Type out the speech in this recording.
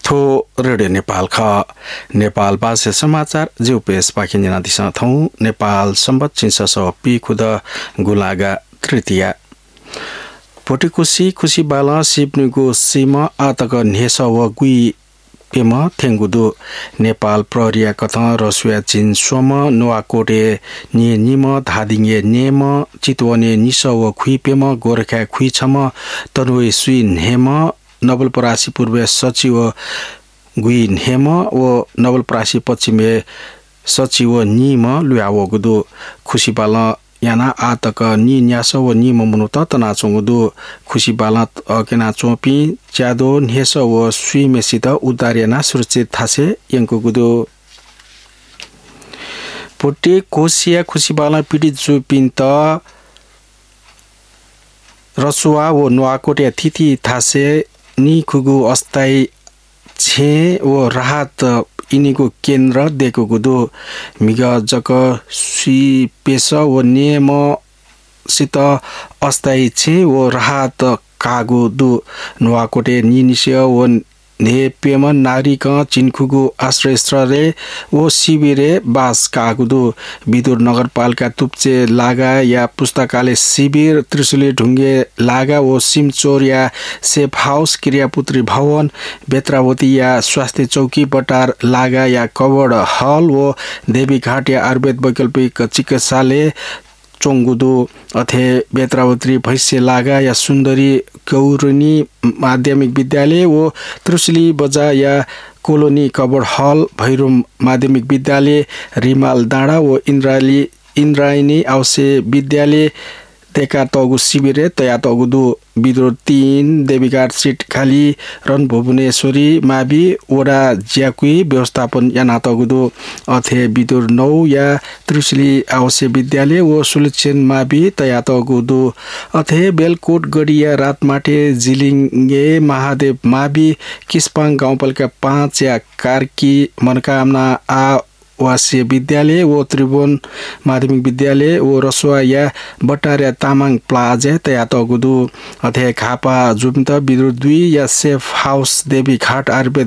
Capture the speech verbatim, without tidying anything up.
थो रेडियो नेपाल ख नेपाल भाषा समाचार जिउ पेश पाखिन जना दिशा थौ नेपाल सम्बत चिन्स स पी खुद गुलागा तृतीया पोटिकुसी खुसी बाला सिपनुगो सीमा आतक नेस व गुई पेम थेंगुदु नेपाल प्रहरिया कथ रसुया चिन सोम नोआकोटे नि निम धादिङे नेम चितवने निस व खुई पेम गोरखा खुई छम तनुई सुई नेम नवलपरासी पूर्व सचिव गुई नेम व नवलपरासी पश्चिमे सचिव निम लुयावगुदु खुसीपाल याना आतक नि न्यास व निम मुनुत तनाचोगुदु खुसीपाल अकेना चोपी च्यादो नेस व सुइमेसित उदार्यना सुरक्षित थासे यंकुगुदु पोटे कोसिया खुसीपाल पिडी जुपिन्त रसुवा व नोआकोटे थिथि थासे नि खुगु अस्थायी छे व राहत इनीको केन्द्र देखो गुदो मिग जक सुई पेश व नियम सित अस्थायी छे व राहत कागु दु नोआकोटे निनिस्य व ने पेमन नागरिक चिन्खुगु आश्रयस्थले व शिविरे बास कागुदु विदुर नगरपालिका तुप्चे लागा या पुस्तकालय शिविर त्रिशुली ढुङ्गे लागा व सिमचोर या सेफ हाउस क्रियापुत्री भवन बेत्रावती या स्वास्थ्य चौकी बटार लागा या कवर्ड हल व देवीघाट या आयुर्वेद वैकल्पिक चिकित्सालय चोंगुदु अथे बेत्रावती भैस्य लागा या सुन्दरी गौरनी माध्यमिक विद्यालय व त्रिशुली बजा या कोलोनी कबड हल भैरो माध्यमिक विद्यालय रिमाल डाँडा व इन्द्राली इन्द्रायणी आवश्य विद्यालय तेका तगु शिविरे तया तगुदु विद्रोह तीन देवीघाट सीट खाली रन भुवनेश्वरी मावि वडा ज्याकुई व्यवस्थापन याना तगुदु अथे विदुर नौ या त्रिशुली आवश्य विद्यालय व सुलक्षण मावि तया तगुदु अथे बेलकोट गडिया रातमाटे जिलिङे महादेव मावि किस्पाङ गाउँपालिका पाँच या कार्की मनोकामना आ वास्य विद्यालय व त्रिभुवन माध्यमिक विद्यालय व रसुवा या बटारिया तामाङ प्लाजा तया तगुदु अथे खापा जुम्त विद्युत दुई या सेफ हाउस देवी घाट आयुर्वेद